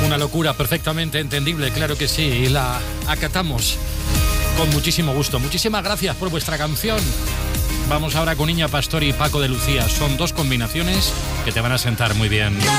Una locura perfectamente entendible, claro que sí, y la acatamos con muchísimo gusto. Muchísimas gracias por vuestra canción. Vamos ahora con Niña Pastor y Paco de Lucía. Son dos combinaciones que te van a sentar muy bien.